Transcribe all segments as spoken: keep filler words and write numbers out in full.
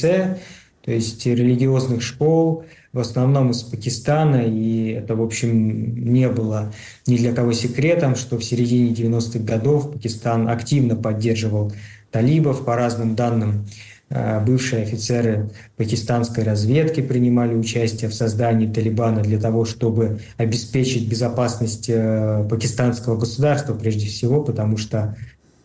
Медресе, то есть религиозных школ, в основном из Пакистана, и это, в общем, не было ни для кого секретом, что в середине девяностых годов Пакистан активно поддерживал талибов. По разным данным, бывшие офицеры пакистанской разведки принимали участие в создании Талибана для того, чтобы обеспечить безопасность пакистанского государства прежде всего, потому что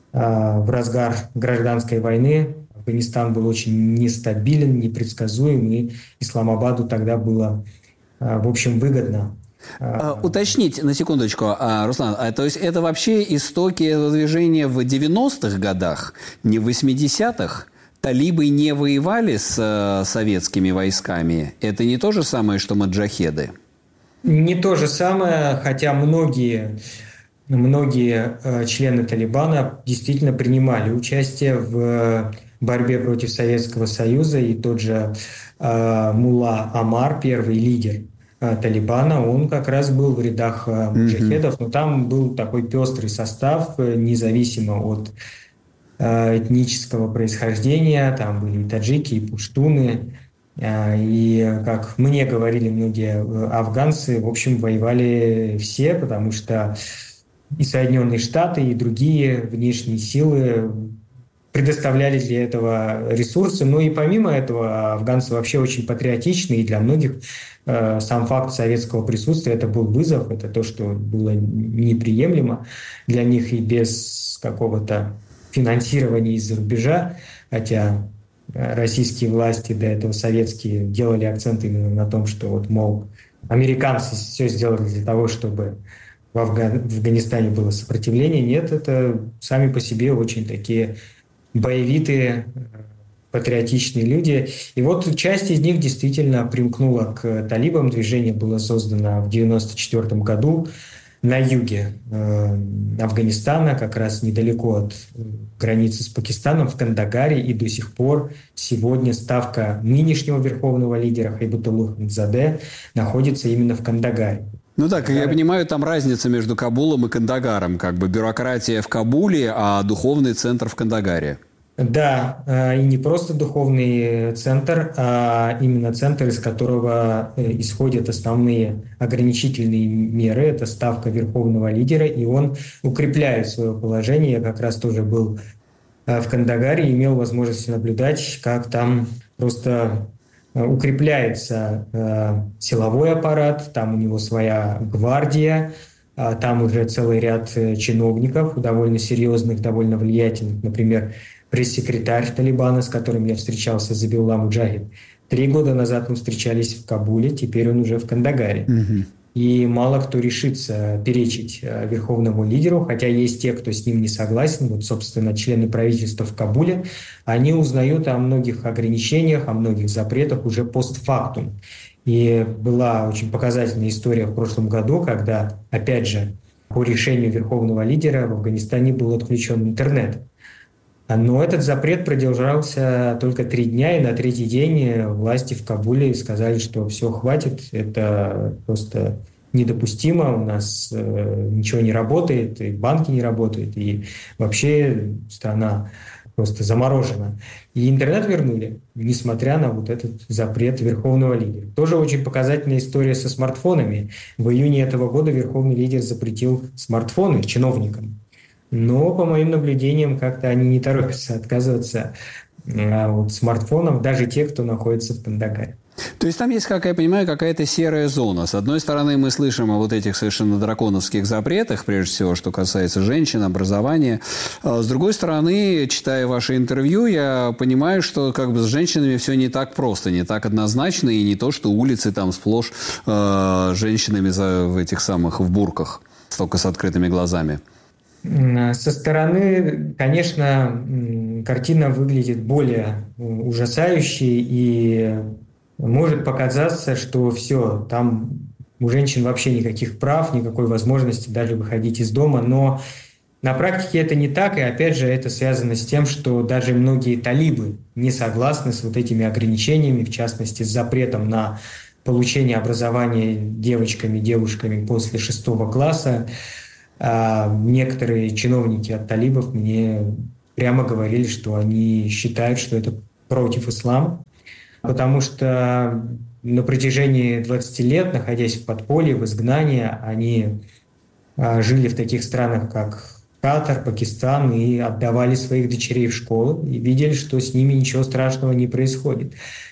в разгар гражданской войны Афганистан был очень нестабилен, непредсказуем, и Исламабаду тогда было, в общем, выгодно. А, уточнить на секундочку, а, Руслан, а, то есть это вообще истоки этого движения в девяностых годах, не в восьмидесятых? Талибы не воевали с э, советскими войсками? Это не то же самое, что маджахеды? Не то же самое, хотя многие... Многие э, члены Талибана действительно принимали участие в борьбе против Советского Союза, и тот же э, Мулла Омар, первый лидер э, Талибана, он как раз был в рядах э, муджахедов, но там был такой пестрый состав, э, независимо от э, этнического происхождения, там были и таджики, и пуштуны, э, и, как мне говорили многие афганцы, в общем, воевали все, потому что и Соединенные Штаты, и другие внешние силы предоставляли для этого ресурсы. Но и помимо этого афганцы вообще очень патриотичны, и для многих э, сам факт советского присутствия – это был вызов, это то, что было неприемлемо для них и без какого-то финансирования из-за рубежа, хотя российские власти, до этого советские, делали акцент именно на том, что вот, мол, американцы все сделали для того, чтобы в Афганистане было сопротивление. Нет, это сами по себе очень такие боевитые, патриотичные люди. И вот часть из них действительно примкнула к талибам. Движение было создано в девяносто четвёртом году на юге э, Афганистана, как раз недалеко от границы с Пакистаном, в Кандагаре. И до сих пор сегодня ставка нынешнего верховного лидера Хайбатуллаха Мухаммадзаде находится именно в Кандагаре. Ну да, как я понимаю, там разница между Кабулом и Кандагаром. Как бы бюрократия в Кабуле, а духовный центр в Кандагаре. Да, и не просто духовный центр, а именно центр, из которого исходят основные ограничительные меры. Это ставка верховного лидера, и он укрепляет свое положение. Я как раз тоже был в Кандагаре и имел возможность наблюдать, как там просто укрепляется э, силовой аппарат, там у него своя гвардия, э, там уже целый ряд чиновников, довольно серьезных, довольно влиятельных. Например, пресс-секретарь Талибана, с которым я встречался, Забиулла Муджахид. Три года назад мы встречались в Кабуле, теперь он уже в Кандагаре. Mm-hmm. И мало кто решится перечить верховному лидеру, хотя есть те, кто с ним не согласен. Вот, собственно, члены правительства в Кабуле, они узнают о многих ограничениях, о многих запретах уже постфактум. И была очень показательная история в прошлом году, когда, опять же, по решению верховного лидера в Афганистане был отключен интернет. Но этот запрет продержался только три дня, и на третий день власти в Кабуле сказали, что все, хватит, это просто недопустимо, у нас э, ничего не работает, и банки не работают, и вообще страна просто заморожена. И интернет вернули, несмотря на вот этот запрет верховного лидера. Тоже очень показательная история со смартфонами. В июне этого года верховный лидер запретил смартфоны чиновникам. Но, по моим наблюдениям, как-то они не торопятся отказываться от смартфонов, даже те, кто находится в Кандагаре. То есть там есть, как я понимаю, какая-то серая зона. С одной стороны, мы слышим о вот этих совершенно драконовских запретах, прежде всего, что касается женщин, образования. С другой стороны, читая ваше интервью, я понимаю, что как бы с женщинами все не так просто, не так однозначно, и не то, что улицы там сплошь э, женщинами за, в этих самых в бурках, только с открытыми глазами. Со стороны, конечно, картина выглядит более ужасающей, и может показаться, что все, там у женщин вообще никаких прав, никакой возможности даже выходить из дома, но на практике это не так, и опять же это связано с тем, что даже многие талибы не согласны с вот этими ограничениями, в частности с запретом на получение образования девочками, девушками после шестого класса. А некоторые чиновники от талибов мне прямо говорили, что они считают, что это против ислама, потому что на протяжении двадцати лет, находясь в подполье, в изгнании, они а, жили в таких странах, как Катар, Пакистан, и отдавали своих дочерей в школы, и видели, что с ними ничего страшного не происходит.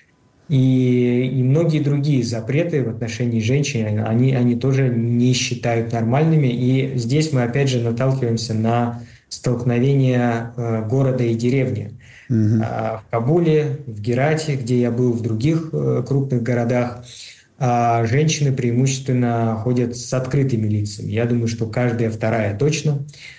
И, и многие другие запреты в отношении женщин, они, они тоже не считают нормальными. И здесь мы опять же наталкиваемся на столкновение э, города и деревни. Мгм. А, в Кабуле, в Герате, где я был, в других э, крупных городах, а, женщины преимущественно ходят с открытыми лицами. Я думаю, что каждая вторая точно.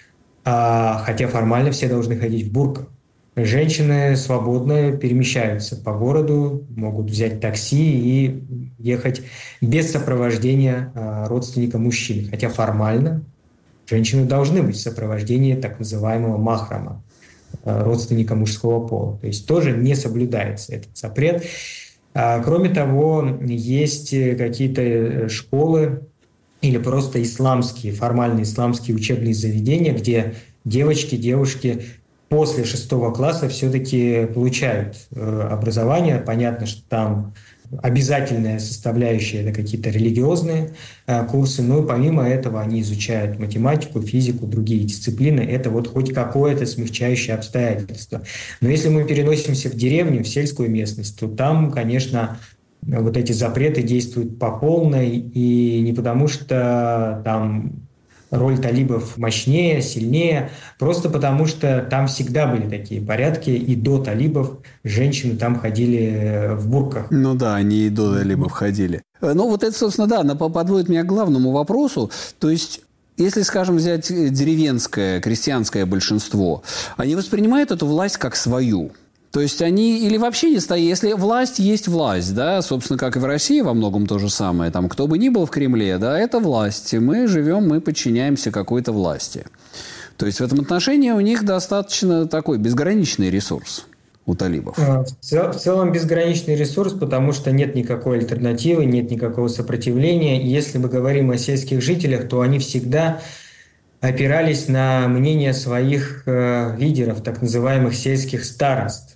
А, хотя формально все должны ходить в бурках. Женщины свободно перемещаются по городу, могут взять такси и ехать без сопровождения а, родственника мужчины. Хотя формально женщины должны быть в сопровождении так называемого махрама, а, родственника мужского пола. То есть тоже не соблюдается этот запрет. А, кроме того, есть какие-то школы или просто исламские, формальные исламские учебные заведения, где девочки, девушки после шестого класса все-таки получают э, образование. Понятно, что там обязательная составляющая — это какие-то религиозные э, курсы, но и помимо этого они изучают математику, физику, другие дисциплины. Это вот хоть какое-то смягчающее обстоятельство. Но если мы переносимся в деревню, в сельскую местность, то там, конечно, вот эти запреты действуют по полной, и не потому что там роль талибов мощнее, сильнее, просто потому что там всегда были такие порядки, и до талибов женщины там ходили в бурках. Ну да, они и до талибов ходили. Э, Ну вот это, собственно, да, она по- подводит меня к главному вопросу. То есть, если, скажем, взять деревенское, крестьянское большинство, они воспринимают эту власть как свою. То есть они или вообще не стоят, если власть есть власть, да, собственно, как и в России во многом то же самое, там, кто бы ни был в Кремле, да, это власть, и мы живем, мы подчиняемся какой-то власти. То есть в этом отношении у них достаточно такой безграничный ресурс у талибов. В цел- в целом безграничный ресурс, потому что нет никакой альтернативы, нет никакого сопротивления. И если мы говорим о сельских жителях, то они всегда опирались на мнение своих э, лидеров, так называемых сельских старост.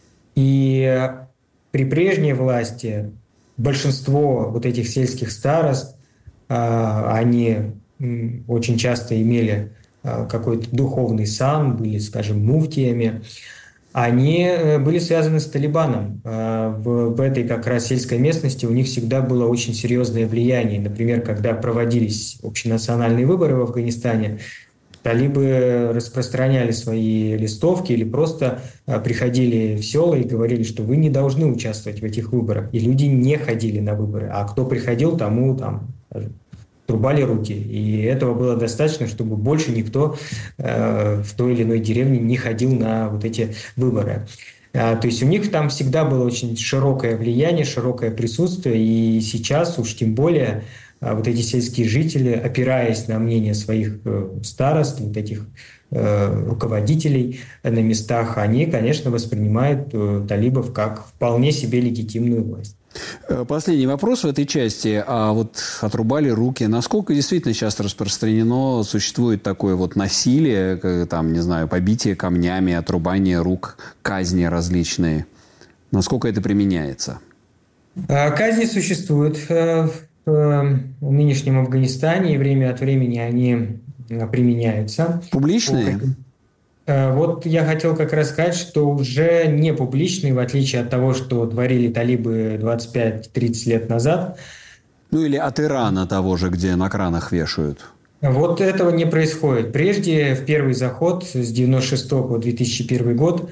И при прежней власти большинство вот этих сельских старост, а, они м, очень часто имели а, какой-то духовный сан, были, скажем, муфтиями, они э, были связаны с Талибаном. А, В, в этой как раз сельской местности у них всегда было очень серьезное влияние. Например, когда проводились общенациональные выборы в Афганистане, талибы распространяли свои листовки или просто а, приходили в села и говорили, что вы не должны участвовать в этих выборах. И люди не ходили на выборы. А кто приходил, тому там скажем, трубали руки. И этого было достаточно, чтобы больше никто э, в той или иной деревне не ходил на вот эти выборы. А, то есть у них там всегда было очень широкое влияние, широкое присутствие. И сейчас уж тем более а, вот эти сельские жители, опираясь на мнение своих э, старост, вот этих э, руководителей на местах, они, конечно, воспринимают э, талибов как вполне себе легитимную власть. Э, Последний вопрос в этой части. А вот отрубали руки. Насколько действительно сейчас распространено существует такое вот насилие, как, там, не знаю, побитие камнями, отрубание рук, казни различные? Насколько это применяется? А, Казни существуют э, в э, нынешнем Афганистане, и время от времени они э, применяются. Публичные? Э, Вот я хотел как раз сказать, что уже не публичные, в отличие от того, что творили талибы двадцать пять тридцать лет назад. Ну или от Ирана того же, где на кранах вешают? Вот этого не происходит. Прежде, в первый заход с девяносто шестого по две тысячи первый год,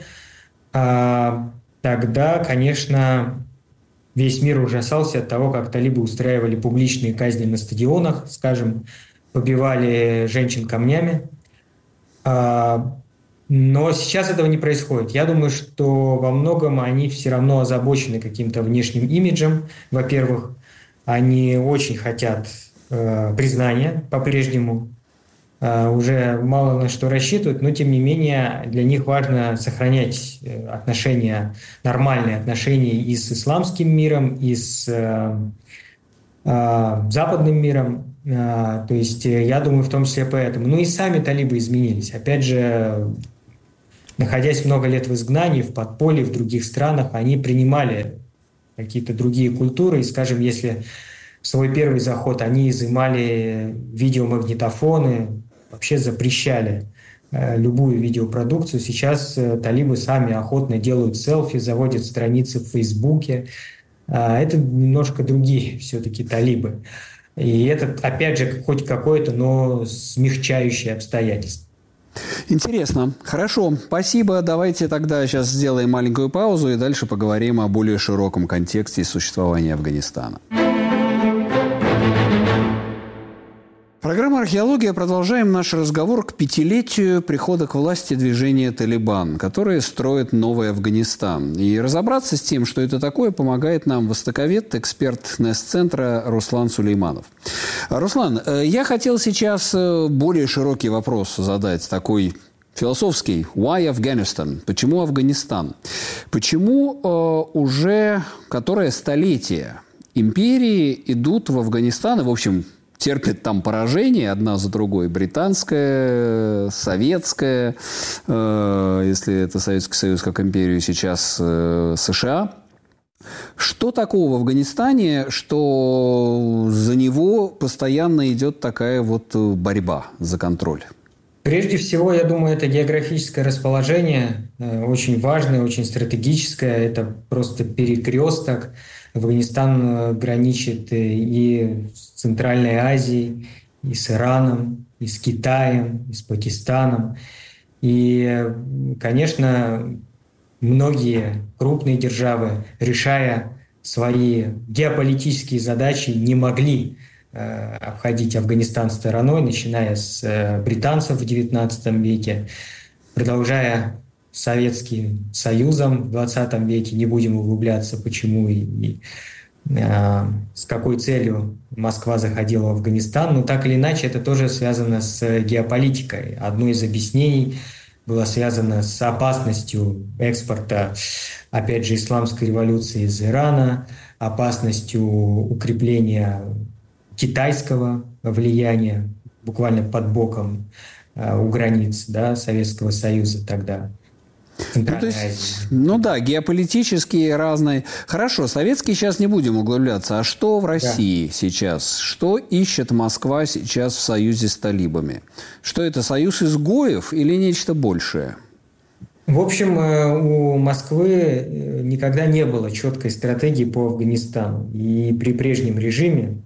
а, тогда, конечно, весь мир ужасался от того, как талибы устраивали публичные казни на стадионах, скажем, побивали женщин камнями. А, Но сейчас этого не происходит. Я думаю, что во многом они все равно озабочены каким-то внешним имиджем. Во-первых, они очень хотят э, признания по-прежнему. Э, уже мало на что рассчитывают, но тем не менее для них важно сохранять э, отношения, нормальные отношения и с исламским миром, и с э, э, западным миром. Э, то есть э, я думаю, в том числе поэтому. Ну и сами талибы изменились. Опять же, находясь много лет в изгнании, в подполье, в других странах, они принимали какие-то другие культуры. И, скажем, если в свой первый заход они изымали видеомагнитофоны, вообще запрещали э, любую видеопродукцию. Сейчас э, талибы сами охотно делают селфи, заводят страницы в Фейсбуке. А это немножко другие все-таки талибы. И это, опять же, хоть какое-то, но смягчающее обстоятельство. Интересно. Хорошо. Спасибо. Давайте тогда сейчас сделаем маленькую паузу и дальше поговорим о более широком контексте существования Афганистана. Программа «Археология». Продолжаем наш разговор к пятилетию прихода к власти движения «Талибан», которое строит новый Афганистан. И разобраться с тем, что это такое, помогает нам востоковед, эксперт Нест-центра Руслан Сулейманов. Руслан, я хотел сейчас более широкий вопрос задать, такой философский. Why Afghanistan? Почему Афганистан? Почему э, уже которое столетие империи идут в Афганистан и, в общем, терпят там поражение одна за другой. Британская, советская, э, если это Советский Союз как империю, сейчас э, США. Что такого в Афганистане, что за него постоянно идет такая вот борьба за контроль? Прежде всего, я думаю, это географическое расположение, э, очень важное, очень стратегическое. Это просто перекресток. Афганистан граничит и с Центральной Азией, и с Ираном, и с Китаем, и с Пакистаном. И, конечно, многие крупные державы, решая свои геополитические задачи, не могли э, обходить Афганистан стороной, начиная с э, британцев в девятнадцатом веке, продолжая Советским Союзом в двадцатом веке, не будем углубляться, почему и, и э, с какой целью Москва заходила в Афганистан, но так или иначе это тоже связано с геополитикой. Одно из объяснений было связано с опасностью экспорта, опять же, исламской революции из Ирана, опасностью укрепления китайского влияния буквально под боком э, у границ, да, Советского Союза тогда. Ну, то есть, ну да, геополитические разные. Хорошо, советские сейчас не будем углубляться. А что в России да. сейчас? Что ищет Москва сейчас в союзе с талибами? Что это, союз изгоев или нечто большее? В общем, у Москвы никогда не было четкой стратегии по Афганистану. И при прежнем режиме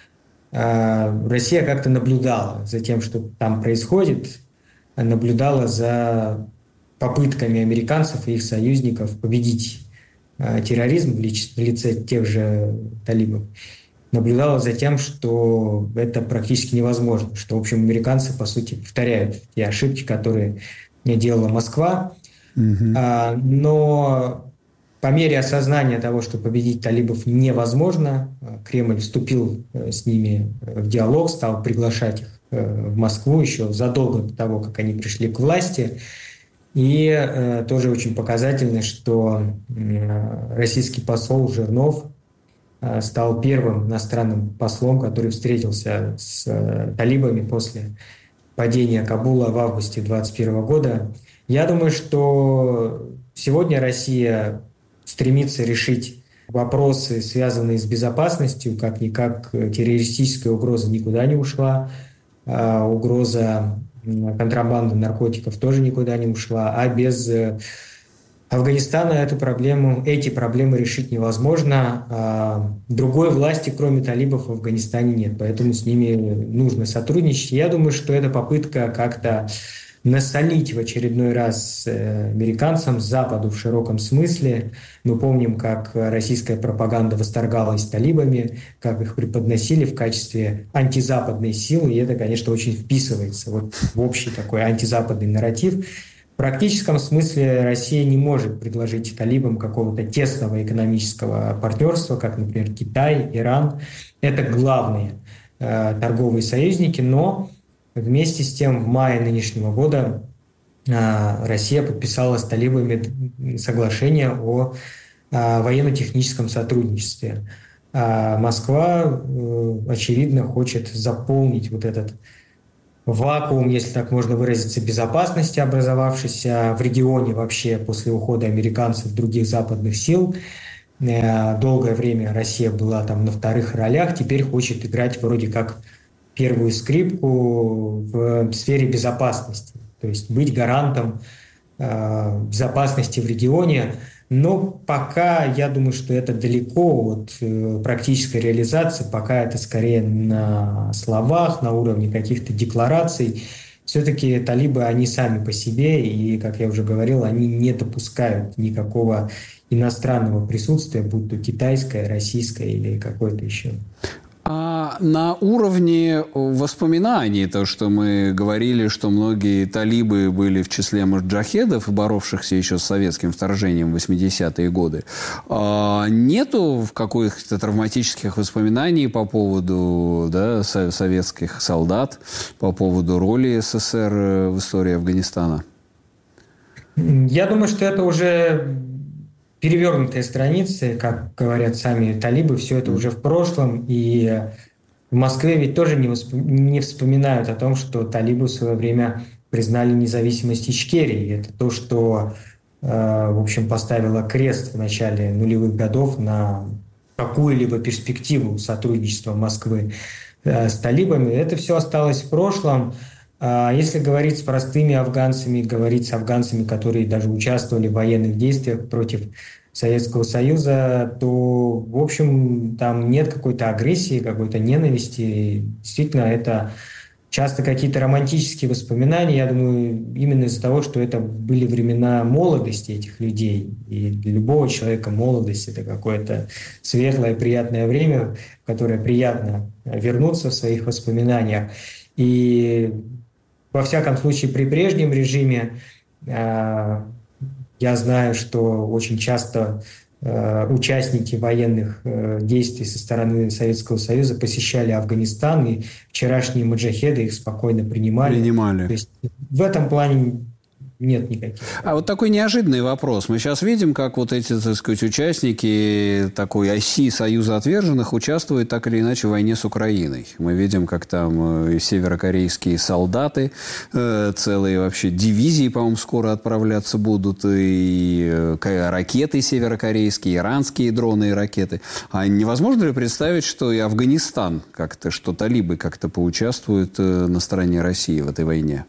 Россия как-то наблюдала за тем, что там происходит, наблюдала за попытками американцев и их союзников победить э, терроризм в, лич, в лице тех же талибов, наблюдала за тем, что это практически невозможно, что, в общем, американцы, по сути, повторяют те ошибки, которые делала Москва. Mm-hmm. А, но по мере осознания того, что победить талибов невозможно, Кремль вступил с ними в диалог, стал приглашать их в Москву еще задолго до того, как они пришли к власти. И э, тоже очень показательно, что э, российский посол Жирнов э, стал первым иностранным послом, который встретился с э, талибами после падения Кабула в августе двадцать первого года. Я думаю, что сегодня Россия стремится решить вопросы, связанные с безопасностью, как-никак террористическая угроза никуда не ушла, э, угроза контрабанда наркотиков тоже никуда не ушла, а без Афганистана эту проблему, эти проблемы решить невозможно. А другой власти, кроме талибов, в Афганистане нет, поэтому с ними нужно сотрудничать. Я думаю, что это попытка как-то насолить в очередной раз американцам, Западу в широком смысле. Мы помним, как российская пропаганда восторгалась талибами, как их преподносили в качестве антизападной силы, и это, конечно, очень вписывается вот в общий такой антизападный нарратив. В практическом смысле Россия не может предложить талибам какого-то тесного экономического партнерства, как, например, Китай, Иран. Это главные э, торговые союзники, но вместе с тем, в мае нынешнего года Россия подписала с талибами соглашение о военно-техническом сотрудничестве. Москва, очевидно, хочет заполнить вот этот вакуум, если так можно выразиться, безопасности, образовавшийся в регионе вообще после ухода американцев, других западных сил. Э, Долгое время Россия была там на вторых ролях, теперь хочет играть вроде как первую скрипку в сфере безопасности, то есть быть гарантом э, безопасности в регионе. Но пока я думаю, что это далеко от э, практической реализации, пока это скорее на словах, на уровне каких-то деклараций. Все-таки талибы, они сами по себе, и, как я уже говорил, они не допускают никакого иностранного присутствия, будь то китайское, российское или какое-то еще. А на уровне воспоминаний, то, что мы говорили, что многие талибы были в числе муджахедов, боровшихся еще с советским вторжением в восьмидесятые годы, а нету каких-то травматических воспоминаний по поводу, да, советских солдат, по поводу роли СССР в истории Афганистана? Я думаю, что это уже перевернутые страницы, как говорят сами талибы, все это уже в прошлом, и в Москве ведь тоже не, восп... не вспоминают о том, что талибы в свое время признали независимость Ичкерии. Это то, что, э, в общем, поставило крест в начале нулевых годов на какую-либо перспективу сотрудничества Москвы э, с талибами. Это все осталось в прошлом. Если говорить с простыми афганцами, говорить с афганцами, которые даже участвовали в военных действиях против Советского Союза, то, в общем, там нет какой-то агрессии, какой-то ненависти. Действительно, это часто какие-то романтические воспоминания. Я думаю, именно из-за того, что это были времена молодости этих людей. И для любого человека молодость – это какое-то светлое, приятное время, в которое приятно вернуться в своих воспоминаниях. И во всяком случае, при прежнем режиме э, я знаю, что очень часто э, участники военных э, действий со стороны Советского Союза посещали Афганистан, и вчерашние маджахеды их спокойно принимали. Принимали. То есть в этом плане нет никаких. А вот такой неожиданный вопрос. Мы сейчас видим, как вот эти, так сказать, участники такой оси Союза отверженных участвуют так или иначе в войне с Украиной. Мы видим, как там северокорейские солдаты, целые вообще дивизии, по-моему, скоро отправляться будут, и ракеты северокорейские, иранские дроны и ракеты. А невозможно ли представить, что и Афганистан как-то, что талибы как-то поучаствуют на стороне России в этой войне?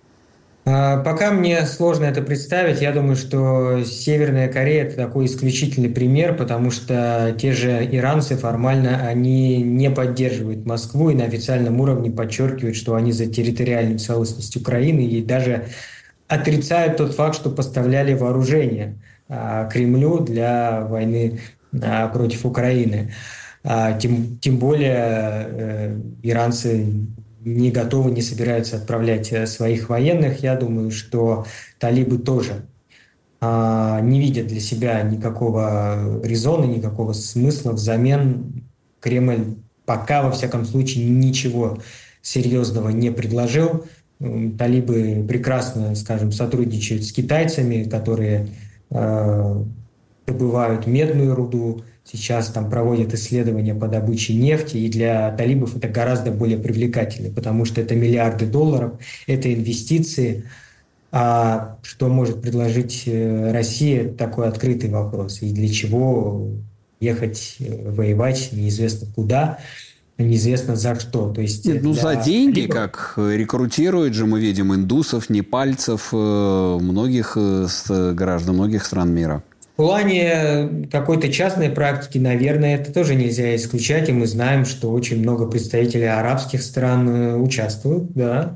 Пока мне сложно это представить. Я думаю, что Северная Корея – это такой исключительный пример, потому что те же иранцы формально они не поддерживают Москву и на официальном уровне подчеркивают, что они за территориальную целостность Украины и даже отрицают тот факт, что поставляли вооружение Кремлю для войны против Украины. Тем, тем более иранцы не готовы, не собираются отправлять своих военных. Я думаю, что талибы тоже а, не видят для себя никакого резона, никакого смысла. Взамен Кремль пока, во всяком случае, ничего серьезного не предложил. Талибы прекрасно, скажем, сотрудничают с китайцами, которые а, добывают медную руду. Сейчас там проводят исследования по добыче нефти, и для талибов это гораздо более привлекательно, потому что это миллиарды долларов, это инвестиции. А что может предложить Россия, такой открытый вопрос. И для чего ехать воевать неизвестно куда, неизвестно за что. То есть Нет, ну, за деньги, талибов... как рекрутируют же, мы видим, индусов, непальцев, многих граждан многих стран мира. В плане какой-то частной практики, наверное, это тоже нельзя исключать, и мы знаем, что очень много представителей арабских стран участвуют, да,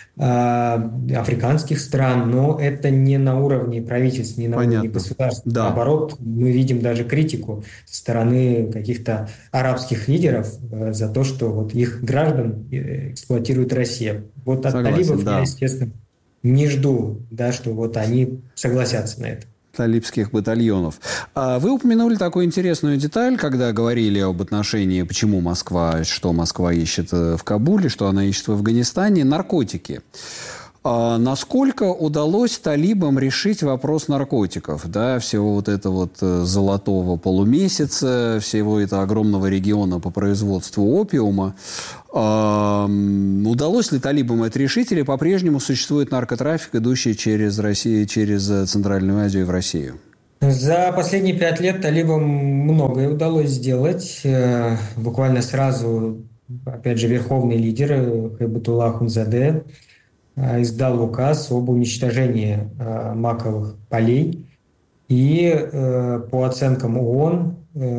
африканских стран, но это не на уровне правительств, не на Понятно. уровне государств. Да. Наоборот, мы видим даже критику со стороны каких-то арабских лидеров за то, что вот их граждан эксплуатирует Россия. Вот от Согласен, талибов да. я, естественно, не жду, да, что вот они согласятся на это. Талибских батальонов. Вы упомянули такую интересную деталь, когда говорили об отношении, почему Москва, что Москва ищет в Кабуле, что она ищет в Афганистане, наркотики. А насколько удалось талибам решить вопрос наркотиков, да, всего вот этого вот золотого полумесяца, всего этого огромного региона по производству опиума? А, удалось ли талибам это решить, или по-прежнему существует наркотрафик, идущий через Россию, через Центральную Азию в Россию? За последние пять лет талибам многое удалось сделать. Буквально сразу, опять же, верховный лидер Хайбатулла Ахундзаде издал указ об уничтожении маковых полей. И по оценкам ООН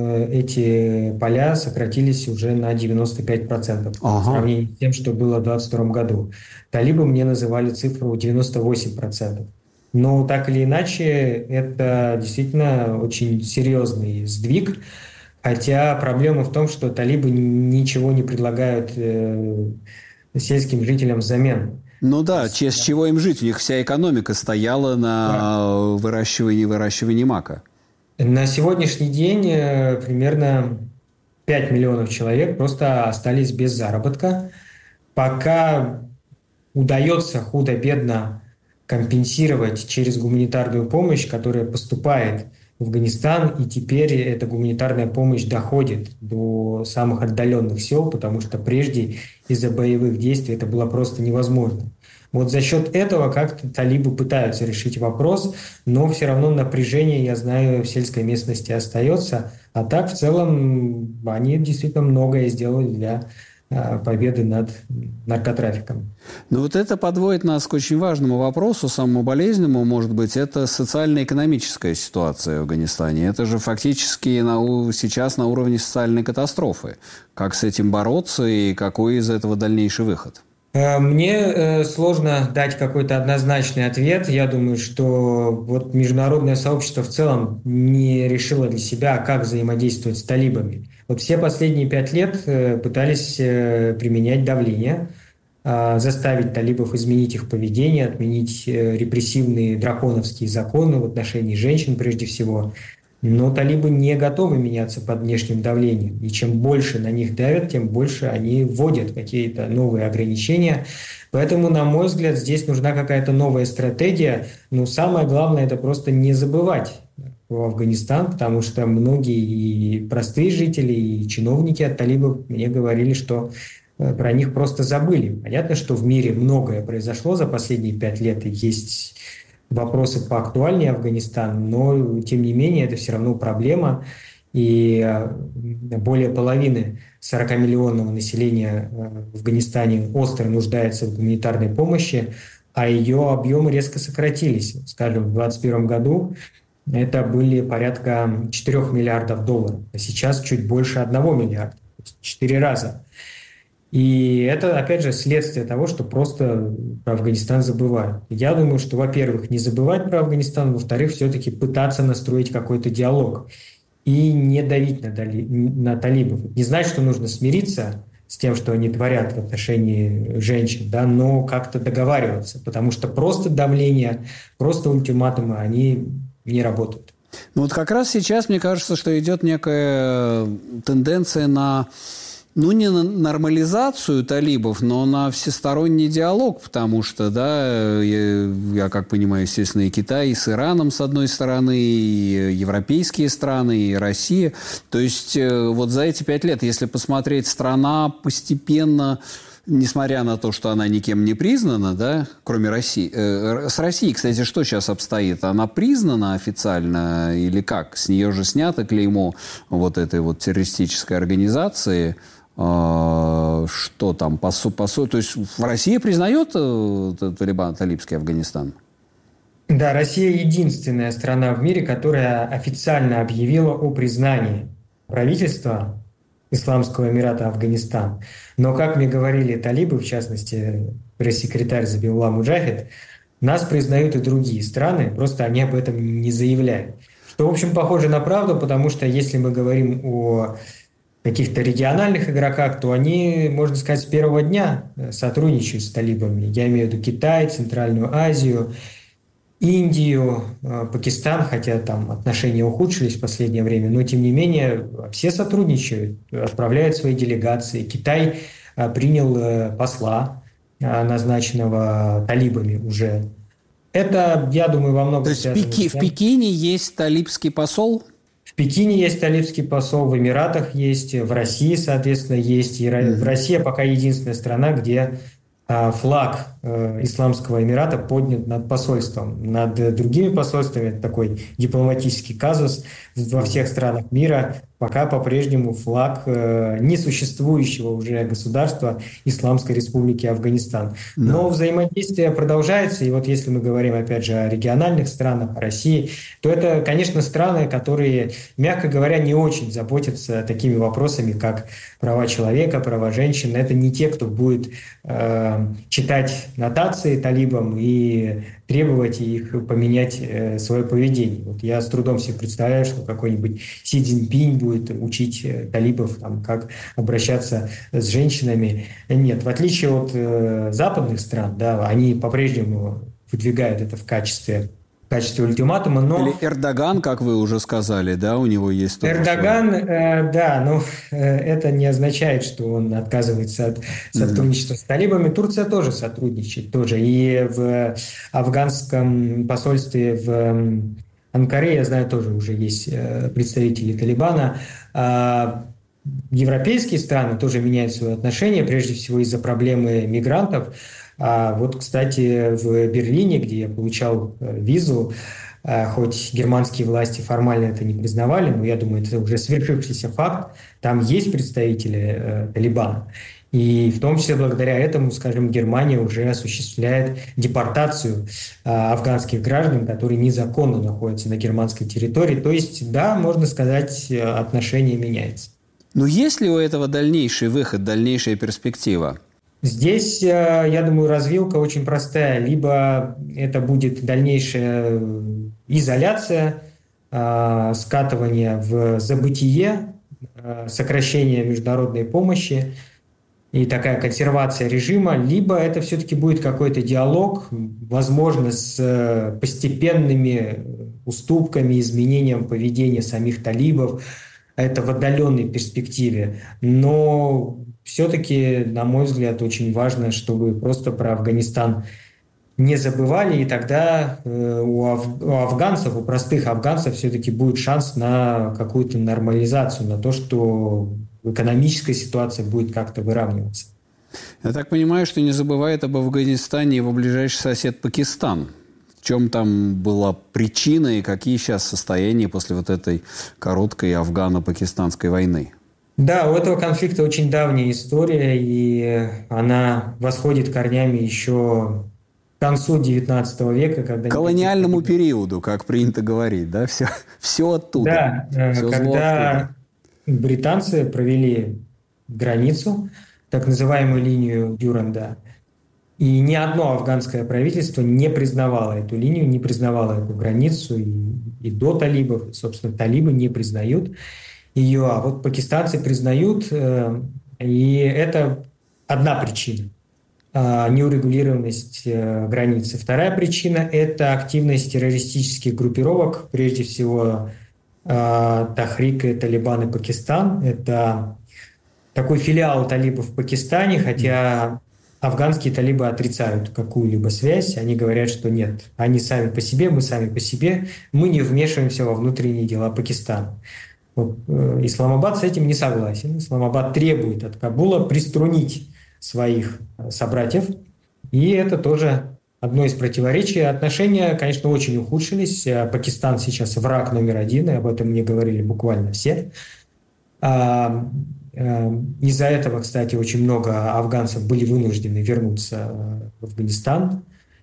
эти поля сократились уже на девяносто пять процентов Ага. в сравнении с тем, что было в две тысячи двадцать втором году. Талибы мне называли цифру девяносто восемь процентов. Но так или иначе, это действительно очень серьезный сдвиг. Хотя проблема в том, что талибы ничего не предлагают э, сельским жителям взамен. Ну да, с чего им жить? У них вся экономика стояла на да. выращивании, выращивании мака. На сегодняшний день примерно пять миллионов человек просто остались без заработка. Пока удается худо-бедно компенсировать через гуманитарную помощь, которая поступает в Афганистан, и теперь эта гуманитарная помощь доходит до самых отдаленных сел, потому что прежде из-за боевых действий это было просто невозможно. Вот за счет этого как-то талибы пытаются решить вопрос, но все равно напряжение, я знаю, в сельской местности остается. А так, в целом, они действительно многое сделали для победы над наркотрафиком. Ну вот это подводит нас к очень важному вопросу, самому болезненному, может быть, это социально-экономическая ситуация в Афганистане. Это же фактически на, сейчас на уровне социальной катастрофы. Как с этим бороться и какой из этого дальнейший выход? Мне сложно дать какой-то однозначный ответ. Я думаю, что вот международное сообщество в целом не решило для себя, как взаимодействовать с талибами. Вот все последние пять лет пытались применять давление, заставить талибов изменить их поведение, отменить репрессивные драконовские законы в отношении женщин прежде всего. Но талибы не готовы меняться под внешним давлением. И чем больше на них давят, тем больше они вводят какие-то новые ограничения. Поэтому, на мой взгляд, здесь нужна какая-то новая стратегия. Но самое главное – это просто не забывать про Афганистан, потому что многие и простые жители, и чиновники от талибов мне говорили, что про них просто забыли. Понятно, что в мире многое произошло за последние пять лет, и есть вопросы поактуальнее Афганистана, но, тем не менее, это все равно проблема. И более половины сорокамиллионного населения в Афганистане остро нуждается в гуманитарной помощи, а ее объемы резко сократились. Скажем, в две тысячи двадцать первом году это были порядка четырёх миллиардов долларов, а сейчас чуть больше одного миллиарда, то есть четыре раза. И это, опять же, следствие того, что просто про Афганистан забывают. Я думаю, что, во-первых, не забывать про Афганистан, во-вторых, все-таки пытаться настроить какой-то диалог и не давить на, дали... на талибов. Не знать, что нужно смириться с тем, что они творят в отношении женщин, да, но как-то договариваться, потому что просто давление, просто ультиматумы, они не работают. Ну вот как раз сейчас, мне кажется, что идет некая тенденция на... Ну, не на нормализацию талибов, но на всесторонний диалог, потому что, да, я, я как понимаю, естественно, и Китай, и с Ираном, с одной стороны, и европейские страны, и Россия. То есть вот за эти пять лет, если посмотреть, страна постепенно, несмотря на то, что она никем не признана, да, кроме России. Э, с Россией, кстати, что сейчас обстоит? Она признана официально или как? С нее же снято клеймо вот этой вот террористической организации. Что там, по, по, то есть в России признает талибан, талибский Афганистан? Да, Россия единственная страна в мире, которая официально объявила о признании правительства Исламского Эмирата Афганистан. Но, как мне говорили талибы, в частности, пресс-секретарь Забиулла Муджахид, нас признают и другие страны, просто они об этом не заявляют. Что, в общем, похоже на правду, потому что если мы говорим о каких-то региональных игроках, то они, можно сказать, с первого дня сотрудничают с талибами. Я имею в виду Китай, Центральную Азию, Индию, Пакистан, хотя там отношения ухудшились в последнее время, но тем не менее все сотрудничают, отправляют свои делегации. Китай принял посла назначенного талибами уже. Это, я думаю, во То многом есть в, связано с Пеки, в тем. Пекине есть талибский посол? В Пекине есть талибский посол, в Эмиратах есть, в России, соответственно, есть. И в Мгм. Россия пока единственная страна, где а, флаг э, Исламского Эмирата поднят над посольством. Над другими посольствами, это такой дипломатический казус, во всех странах мира пока по-прежнему флаг э, несуществующего уже государства Исламской Республики Афганистан. Но Да. взаимодействие продолжается, и вот если мы говорим, опять же, о региональных странах, о России, то это, конечно, страны, которые, мягко говоря, не очень заботятся такими вопросами, как права человека, права женщин. Это не те, кто будет э, читать нотации талибам и требовать их поменять э, свое поведение. Вот я с трудом себе представляю, что какой-нибудь Си Цзиньпинь будет учить э, талибов, там, как обращаться с женщинами. Нет, в отличие от э, западных стран, да, они по-прежнему выдвигают это в качестве, в качестве ультиматума, но Или Эрдоган, как вы уже сказали, да, у него есть тоже свой. Эрдоган, э, да, но э, это не означает, что он отказывается от Мгм. сотрудничества с талибами. Турция тоже сотрудничает, тоже. И в афганском посольстве в м, Анкаре, я знаю, тоже уже есть э, представители Талибана. А европейские страны тоже меняют свои отношения, прежде всего из-за проблемы мигрантов. А вот, кстати, в Берлине, где я получал э, визу, э, хоть германские власти формально это не признавали, но я думаю, это уже свершившийся факт, там есть представители э, Талибана. И в том числе благодаря этому, скажем, Германия уже осуществляет депортацию э, афганских граждан, которые незаконно находятся на германской территории. То есть, да, можно сказать, э, отношение меняется. Но есть ли у этого дальнейший выход, дальнейшая перспектива? Здесь, э, я думаю, развилка очень простая. Либо это будет дальнейшая изоляция, э, скатывание в забытие, э, сокращение международной помощи и такая консервация режима, либо это все-таки будет какой-то диалог, возможно, с э, постепенными уступками, изменением поведения самих талибов. Это в отдаленной перспективе. Но все-таки, на мой взгляд, очень важно, чтобы просто про Афганистан не забывали, и тогда э, у, аф- у афганцев, у простых афганцев все-таки будет шанс на какую-то нормализацию, на то, что экономическая ситуация будет как-то выравниваться. Я так понимаю, что не забывает об Афганистане его ближайший сосед Пакистан. В чем там была причина и какие сейчас состояния после вот этой короткой афгано-пакистанской войны? Да, у этого конфликта очень давняя история, и она восходит корнями еще к концу девятнадцатого века, когда никаких Колониальному таких... периоду, как принято говорить, да, все, все оттуда, Да, э, все зло оттуда. когда британцы провели границу, так называемую линию Дюранда, и ни одно афганское правительство не признавало эту линию, не признавало эту границу, и, и до талибов, и, собственно, талибы не признают ее, а вот пакистанцы признают, э, и это одна причина э, неурегулированность э, границы. Вторая причина – это активность террористических группировок, прежде всего э, Тахрик и Талибан и Пакистан. Это такой филиал талибов в Пакистане, хотя афганские талибы отрицают какую-либо связь. Они говорят, что нет, они сами по себе, мы сами по себе, мы не вмешиваемся во внутренние дела Пакистана. Вот, э, Исламабад с этим не согласен. Исламабад требует от Кабула приструнить своих э, собратьев, и это тоже одно из противоречий. Отношения, конечно, очень ухудшились. Э, Пакистан сейчас враг номер один, и об этом мне говорили буквально все. А, э, Из-за этого, кстати, очень много афганцев были вынуждены вернуться э, в Афганистан,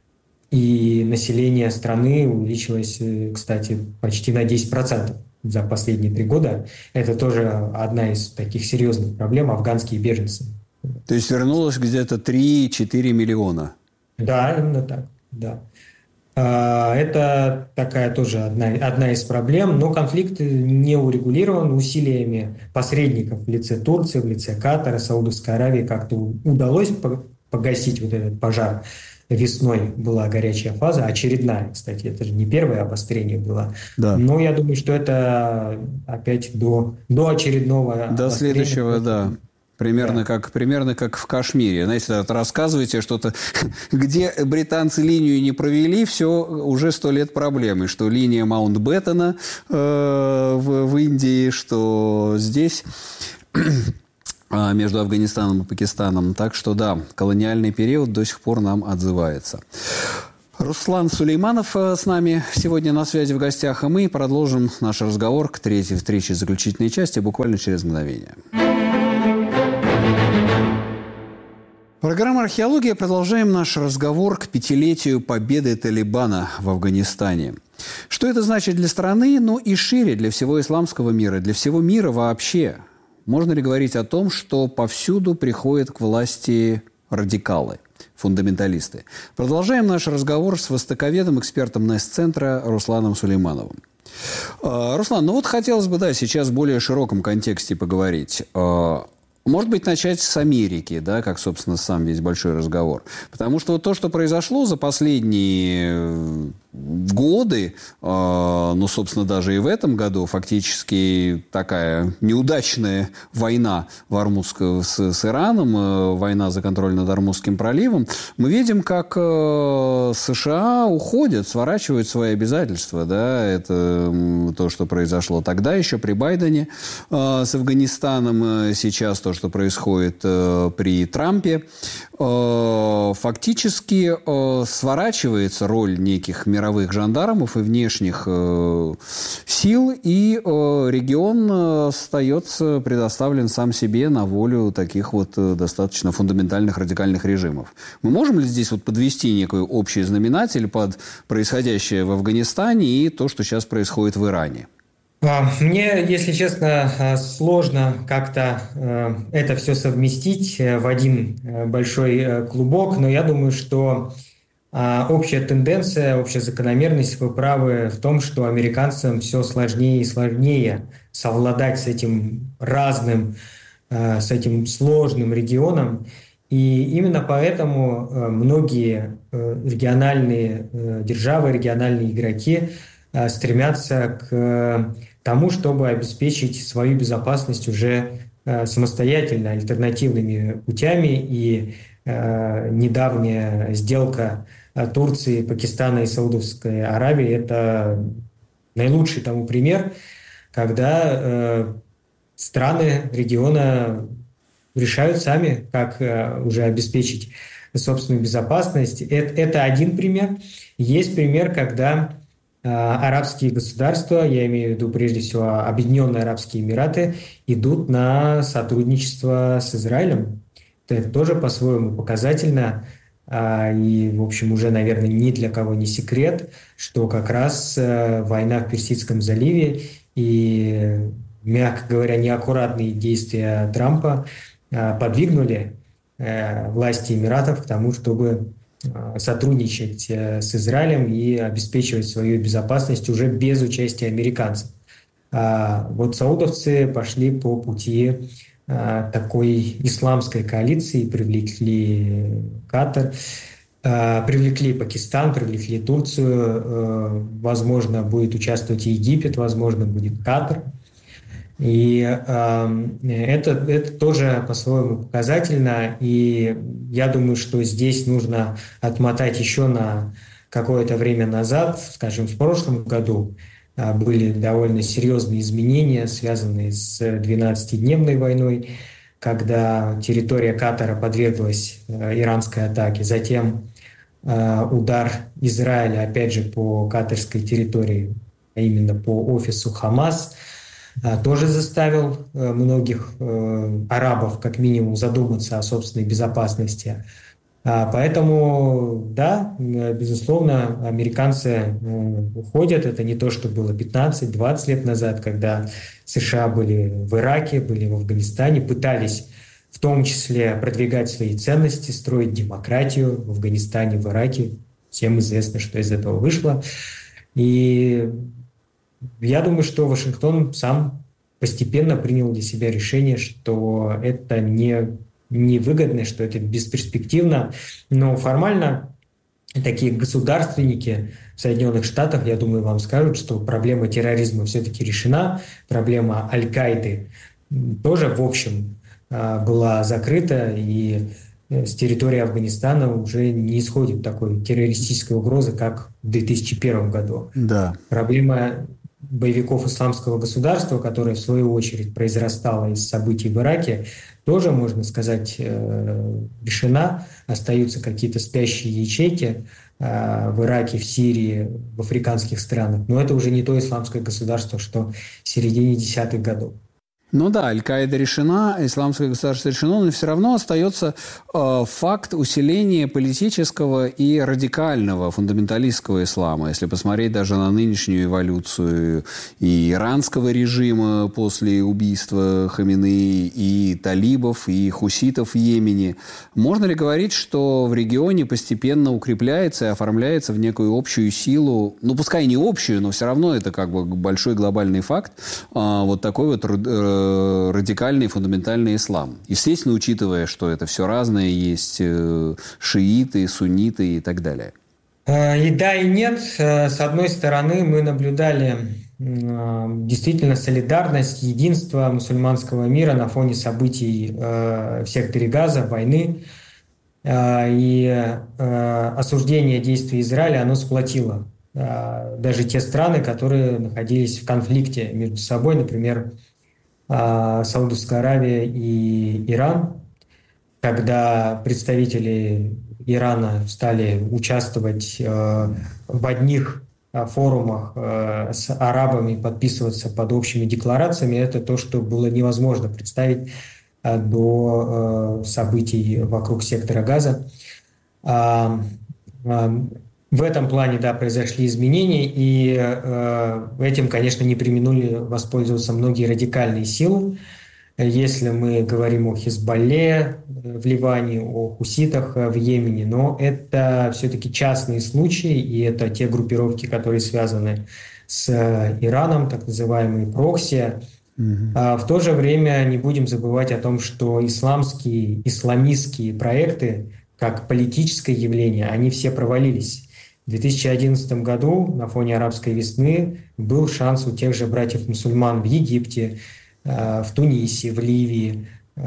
и население страны увеличилось, э, кстати, почти на десять процентов за последние три года. Это тоже одна из таких серьезных проблем — афганские беженцы. То есть вернулось где-то три-четыре миллиона. Да, именно так, да. А, Это такая тоже одна, одна из проблем, но конфликт не урегулирован. Усилиями посредников в лице Турции, в лице Катара, Саудовской Аравии как-то удалось по- погасить вот этот пожар. Весной была горячая фаза, очередная, кстати, это же не первое обострение было. Да. Но я думаю, что это опять до, до очередного До обострения. следующего, да, Примерно, Да. как, примерно как в Кашмире. Знаете, вот рассказываете что-то, где британцы линию не провели, все уже сто лет проблемы. Что линия Маунтбеттена э, в, в Индии, что здесь между Афганистаном и Пакистаном. Так что да, колониальный период до сих пор нам отзывается. Руслан Сулейманов с нами сегодня на связи в гостях, и мы продолжим наш разговор к третьей встрече заключительной части буквально через мгновение. Программа «Археология». Продолжаем наш разговор к пятилетию победы Талибана в Афганистане. Что это значит для страны, ну и шире для всего исламского мира, для всего мира вообще? Можно ли говорить о том, что повсюду приходят к власти радикалы, фундаменталисты? Продолжаем наш разговор с востоковедом, экспертом НЕС-центра Русланом Сулеймановым. Руслан, ну вот хотелось бы, да, сейчас в более широком контексте поговорить. Может быть, начать с Америки, да, как, собственно, сам весь большой разговор. Потому что вот то, что произошло за последние годы, э, ну, собственно, даже и в этом году, фактически такая неудачная война в Ормутск, с, с Ираном, э, война за контроль над Ормутским проливом, мы видим, как э, США уходят, сворачивают свои обязательства. Да, это э, то, что произошло тогда еще при Байдене э, с Афганистаном, э, сейчас то, что происходит э, при Трампе. Э, фактически э, сворачивается роль неких мировых мировых жандармов и внешних э, сил, и э, регион э, остается предоставлен сам себе на волю таких вот э, достаточно фундаментальных радикальных режимов. Мы можем ли здесь вот подвести некий общий знаменатель под происходящее в Афганистане и то, что сейчас происходит в Иране? Мне, если честно, сложно как-то э, это все совместить в один большой клубок, но я думаю, что А общая тенденция, общая закономерность, вы правы в том, что американцам все сложнее и сложнее совладать с этим разным, с этим сложным регионом. И именно поэтому многие региональные державы, региональные игроки стремятся к тому, чтобы обеспечить свою безопасность уже самостоятельно, альтернативными путями. И недавняя сделка Турции, Пакистана и Саудовской Аравии – это наилучший тому пример, когда э, страны региона решают сами, как э, уже обеспечить собственную безопасность. Это, это один пример. Есть пример, когда э, арабские государства, я имею в виду прежде всего Объединенные Арабские Эмираты, идут на сотрудничество с Израилем. Это тоже по-своему показательно. И, в общем, уже, наверное, ни для кого не секрет, что как раз война в Персидском заливе и, мягко говоря, неаккуратные действия Трампа подвигнули власти Эмиратов к тому, чтобы сотрудничать с Израилем и обеспечивать свою безопасность уже без участия американцев. Вот саудовцы пошли по пути такой исламской коалиции, привлекли Катар, привлекли Пакистан, привлекли Турцию, возможно, будет участвовать и Египет, возможно, будет Катар. И это, это тоже по-своему показательно, и я думаю, что здесь нужно отмотать еще на какое-то время назад, скажем, в прошлом году, были довольно серьезные изменения, связанные с двенадцатидневной войной, когда территория Катара подверглась иранской атаке. Затем удар Израиля, опять же, по катарской территории, а именно по офису Хамас, тоже заставил многих арабов, как минимум, задуматься о собственной безопасности. Поэтому, да, безусловно, американцы уходят. Это не то, что было пятнадцать-двадцать лет назад, когда США были в Ираке, были в Афганистане, пытались в том числе продвигать свои ценности, строить демократию в Афганистане, в Ираке. Всем известно, что из этого вышло. И я думаю, что Вашингтон сам постепенно принял для себя решение, что это не невыгодно, что это бесперспективно, но формально такие государственники в Соединенных Штатах, я думаю, вам скажут, что проблема терроризма все-таки решена, проблема Аль-Каиды тоже, в общем, была закрыта, и с территории Афганистана уже не исходит такой террористической угрозы, как в две тысячи первом году. Да. Проблема боевиков исламского государства, которая в свою очередь произрастала из событий в Ираке, тоже, можно сказать, решена. Остаются какие-то спящие ячейки в Ираке, в Сирии, в африканских странах. Но это уже не то исламское государство, что в середине десятых годов. Ну да, Аль-Каида решена, исламское государство решено, но все равно остается э, факт усиления политического и радикального фундаменталистского ислама. Если посмотреть даже на нынешнюю эволюцию и иранского режима после убийства Хаминеи, и талибов, и хуситов в Йемене, можно ли говорить, что в регионе постепенно укрепляется и оформляется в некую общую силу, ну пускай не общую, но все равно это как бы большой глобальный факт, э, вот такой вот э, радикальный фундаментальный ислам. Естественно, учитывая, что это все разное, есть шииты, сунниты и так далее. И да, и нет. С одной стороны, мы наблюдали действительно солидарность, единство мусульманского мира на фоне событий в секторе Газа, войны. И осуждение действий Израиля, оно сплотило даже те страны, которые находились в конфликте между собой, например, Саудовская Аравия и Иран, когда представители Ирана стали участвовать в одних форумах с арабами, подписываться под общими декларациями, это то, что было невозможно представить до событий вокруг сектора Газа. В этом плане, да, произошли изменения, и э, этим, конечно, не преминули воспользоваться многие радикальные силы. Если мы говорим о Хизбалле в Ливане, о хуситах в Йемене, но это все-таки частные случаи, и это те группировки, которые связаны с Ираном, так называемые прокси. Mm-hmm. А в то же время не будем забывать о том, что исламские, исламистские проекты, как политическое явление, они все провалились. В две тысячи одиннадцатом году на фоне арабской весны был шанс у тех же братьев-мусульман в Египте, в Тунисе, в Ливии.